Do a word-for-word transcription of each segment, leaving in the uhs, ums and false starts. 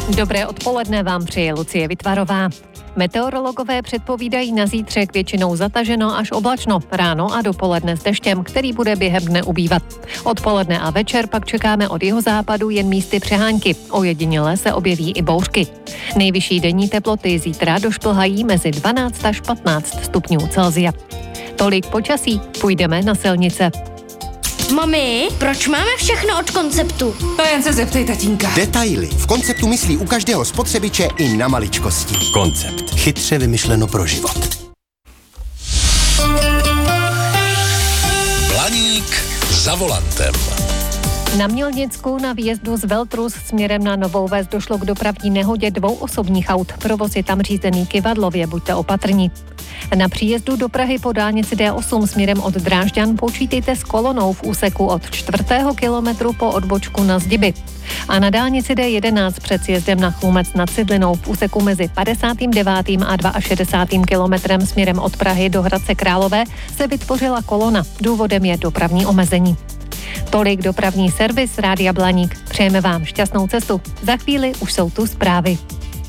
Dobré odpoledne vám přeje Lucie Vytvarová. Meteorologové předpovídají na zítřek většinou zataženo až oblačno, ráno a dopoledne s deštěm, který bude během dne ubývat. Odpoledne a večer pak čekáme od jihozápadu jen místy přehánky, ojediněle se objeví i bouřky. Nejvyšší denní teploty zítra došplhají mezi dvanáct až patnáct stupňů Celsia. Tolik počasí, půjdeme na silnice. Mami, proč máme všechno od Konceptu? To jen se zeptej tatínka. Detaily. V Konceptu myslí u každého spotřebiče i na maličkosti. Koncept. Chytře vymyšleno pro život. Blaník za volantem. Na Mělnicku na výjezdu z Veltrus směrem na Novou Ves došlo k dopravní nehodě dvou osobních aut. Provoz je tam řízený kyvadlově, buďte opatrní. Na příjezdu do Prahy po dálnici D osm směrem od Drážďan počítejte s kolonou v úseku od čtvrtého kilometru po odbočku na Zdiby. A na dálnici D jedenáct před sjezdem na Chlumec nad Cidlinou v úseku mezi padesátým devátým a šedesátým druhým kilometrem směrem od Prahy do Hradce Králové se vytvořila kolona. Důvodem je dopravní omezení. Tolik dopravní servis Rádia Blaník. Přejeme vám šťastnou cestu. Za chvíli už jsou tu zprávy.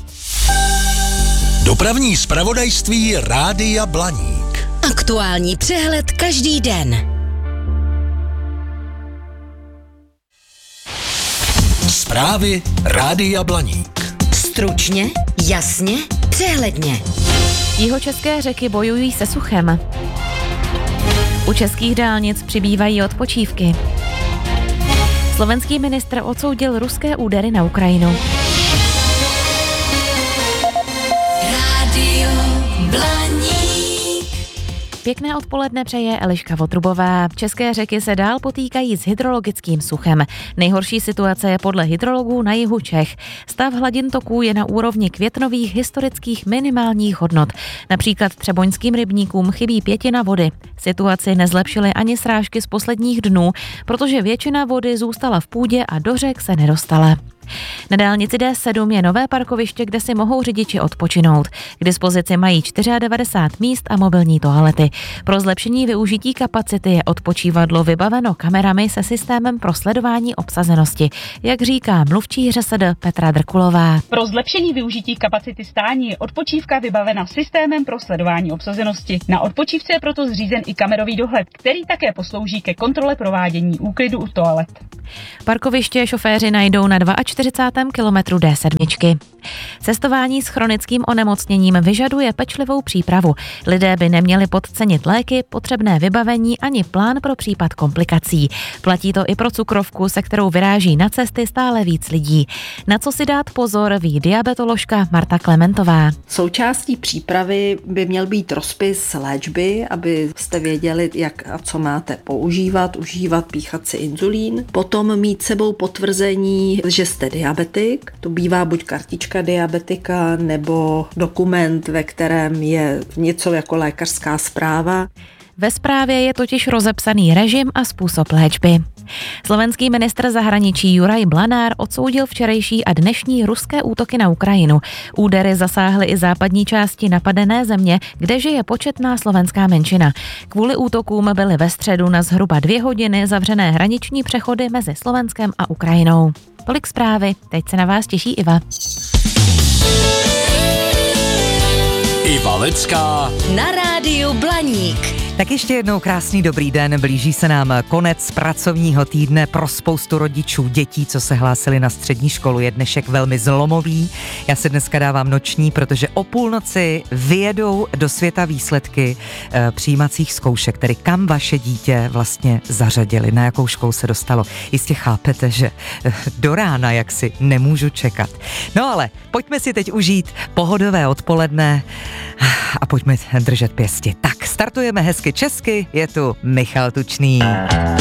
Dopravní zpravodajství Rádia Blaník. Aktuální přehled každý den. Zprávy Rádia Blaník. Stručně, jasně, přehledně. Jihočeské řeky bojují se suchem. U českých dálnic přibývají odpočívky. Slovenský ministr odsoudil ruské údery na Ukrajinu. Rádio Blaník. Pěkné odpoledne přeje Eliška Votrubová. České řeky se dál potýkají s hydrologickým suchem. Nejhorší situace je podle hydrologů na jihu Čech. Stav hladin toků je na úrovni květnových historických minimálních hodnot. Například třeboňským rybníkům chybí pětina vody. Situaci nezlepšily ani srážky z posledních dnů, protože většina vody zůstala v půdě a do řek se nedostala. Na dálnici D sedm je nové parkoviště, kde si mohou řidiči odpočinout. K dispozici mají devadesát čtyři míst a mobilní toalety. Pro zlepšení využití kapacity je odpočívadlo vybaveno kamerami se systémem pro sledování obsazenosti, jak říká mluvčí ŘSD Petra Drkulová. Pro zlepšení využití kapacity stání je odpočívka vybavena systémem pro sledování obsazenosti. Na odpočívce je proto zřízen i kamerový dohled, který také poslouží ke kontrole provádění úklidu u toalet. Parkoviště šoféři najdou na čtyřicátém druhém kilometru D sedm. Cestování s chronickým onemocněním vyžaduje pečlivou přípravu. Lidé by neměli podcenit léky, potřebné vybavení ani plán pro případ komplikací. Platí to i pro cukrovku, se kterou vyráží na cesty stále víc lidí. Na co si dát pozor, ví diabetoložka Marta Klementová. Součástí přípravy by měl být rozpis léčby, abyste věděli, jak a co máte používat, užívat, píchat si inzulín. Potom mít sebou potvrzení, že jste diabetik. To bývá buď kartička diabetika nebo dokument, ve kterém je něco jako lékařská zpráva. Ve zprávě je totiž rozepsaný režim a způsob léčby. Slovenský ministr zahraničí Juraj Blanár odsoudil včerejší a dnešní ruské útoky na Ukrajinu. Údery zasáhly i západní části napadené země, kde žije početná slovenská menšina. Kvůli útokům byly ve středu na zhruba dvě hodiny zavřené hraniční přechody mezi Slovenskem a Ukrajinou. Tolik zprávy, teď se na vás těší Iva. Iva Lecká Na rádiu Blaník. Tak ještě jednou krásný dobrý den, blíží se nám konec pracovního týdne pro spoustu rodičů dětí, co se hlásili na střední školu. Je dnešek velmi zlomový, já si dneska dávám noční, protože o půlnoci vyjedou do světa výsledky e, přijímacích zkoušek, tedy kam vaše dítě vlastně zařadili, na jakou školu se dostalo. Jistě chápete, že e, do rána jaksi nemůžu čekat. No ale pojďme si teď užít pohodové odpoledne a pojďme držet pěsti. Tak, startujeme hezky česky, je tu Michal Tučný.